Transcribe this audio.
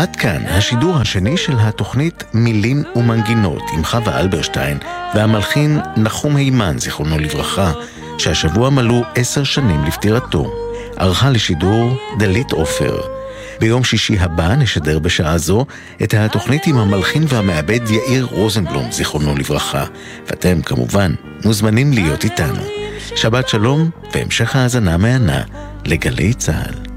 עד כאן השידור השני של התוכנית מילים ומנגינות עם חווה אלברשטיין והמלחין נחום הימן, זיכרונו לברכה, שהשבוע מלאו 10 שנים לפטירתו. ערכה לשידור דלית עופר. ביום שישי הבא נשדר בשעה זו את התוכנית עם המלחין והמעבד יאיר רוזנבלום, זיכרונו לברכה, ואתם כמובן מוזמנים להיות איתנו. שבת שלום והמשך האזנה מהנה לגלי צהל.